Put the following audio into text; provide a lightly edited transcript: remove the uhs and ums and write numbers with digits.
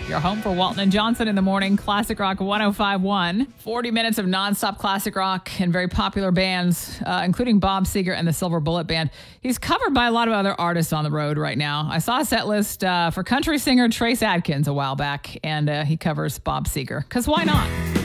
Your home for Walton and Johnson in the morning. Classic Rock 105.1. 40 minutes of nonstop classic rock and very popular bands, including Bob Seger and the Silver Bullet Band. He's covered by a lot of other artists on the road right now. I saw a set list for country singer Trace Adkins a while back, and he covers Bob Seger. Because why not?